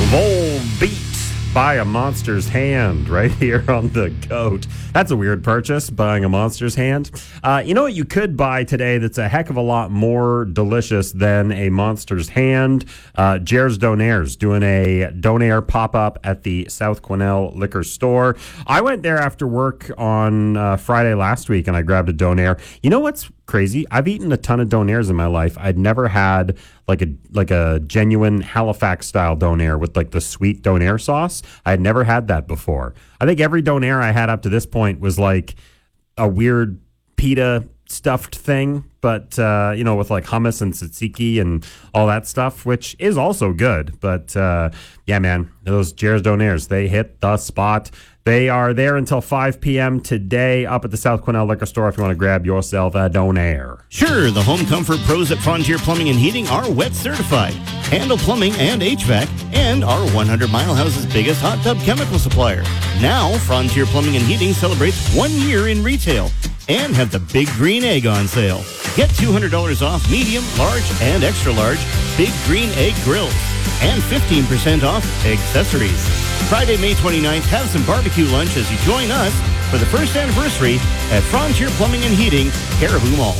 Volbeat by A Monster's Hand right here on the GOAT. That's a weird purchase, buying A Monster's Hand. You know what you could buy today that's a heck of a lot more delicious than A Monster's Hand? Jer's Donaire's doing a Donaire pop-up at the South Quesnel Liquor Store. I went there after work on Friday last week, and I grabbed a Donaire. You know what's crazy? I've eaten a ton of Donaires in my life. I'd never had like a genuine Halifax style Donaire with like the sweet Donaire sauce. I had never had that before. I think every Donaire I had up to this point was like a weird pita stuffed thing, but with like hummus and tzatziki and all that stuff, which is also good. But yeah, man, those Jer's Donaire's, they hit the spot. They are there until 5 p.m. today up at the South Quesnel Liquor Store if you want to grab yourself a Donaire. Sure, the home comfort pros at Frontier Plumbing and Heating are wet certified. Handle plumbing and HVAC, and are 100 Mile House's biggest hot tub chemical supplier. Now, Frontier Plumbing and Heating celebrates 1 year in retail and have the Big Green Egg on sale. Get $200 off medium, large, and extra large Big Green Egg grills and 15% off accessories. Friday, May 29th, have some barbecue lunch as you join us for the first anniversary at Frontier Plumbing and Heating, Caribou Mall.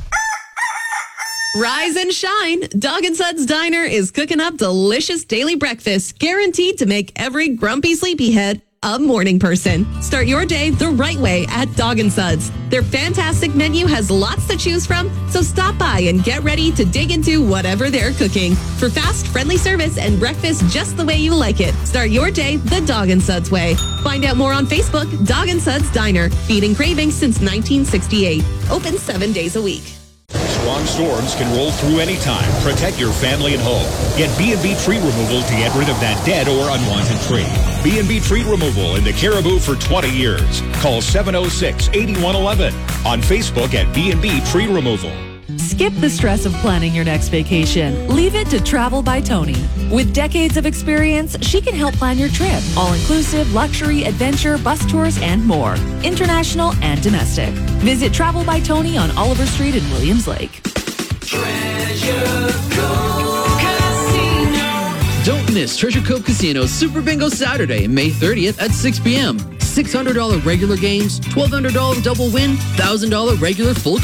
Rise and shine. Dog and Suds Diner is cooking up delicious daily breakfast, guaranteed to make every grumpy sleepyhead a morning person. Start your day the right way at Dog and Suds. Their fantastic menu has lots to choose from, so stop by and get ready to dig into whatever they're cooking. For fast, friendly service and breakfast just the way you like it, start your day the Dog and Suds way. Find out more on Facebook. Dog and Suds Diner, feeding cravings since 1968. Open 7 days a week. Strong storms can roll through anytime. Protect your family and home. Get B&B Tree Removal to get rid of that dead or unwanted tree. B&B Tree Removal in the Caribou for 20 years. Call 706-8111. On Facebook at B&B Tree Removal. Skip the stress of planning your next vacation. Leave it to Travel by Tony. With decades of experience, she can help plan your trip. All-inclusive, luxury, adventure, bus tours, and more. International and domestic. Visit Travel by Tony on Oliver Street in Williams Lake. Treasure Cove Casino. Don't miss Treasure Cove Casino's Super Bingo Saturday, May 30th at 6 p.m. $600 regular games, $1,200 double win, $1,000 regular full